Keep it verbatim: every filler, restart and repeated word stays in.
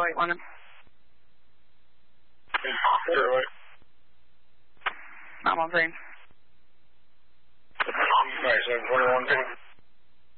eight one. zero eight. nine one three. Alright, seven twenty-one.